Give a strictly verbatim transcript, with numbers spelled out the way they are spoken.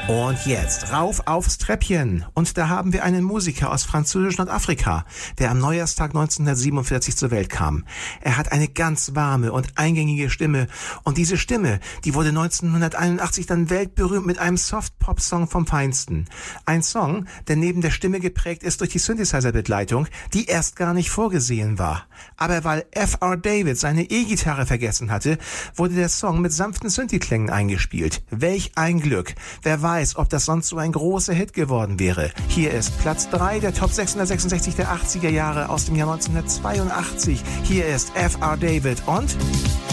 Und jetzt rauf aufs Treppchen. Und da haben wir einen Musiker aus französisch Nordafrika, der am Neujahrstag neunzehnhundertsiebenundvierzig zur Welt kam. Er hat eine ganz warme und eingängige Stimme. Und diese Stimme, die wurde neunzehnhunderteinundachtzig dann weltberühmt mit einem Soft-Pop-Song vom Feinsten. Ein Song, der neben der Stimme geprägt ist durch die Synthesizer-Begleitung, die erst gar nicht vorgesehen war. Aber weil F R David seine E-Gitarre vergessen hatte, wurde der Song mit sanften Synthi-Klängen eingespielt. Welch ein Glück. Wer weiß, ob das sonst so ein großer Hit geworden wäre. Hier ist Platz drei der Top sechshundertsechsundsechzig der achtziger Jahre aus dem Jahr neunzehnhundertzweiundachtzig. Hier ist F R David und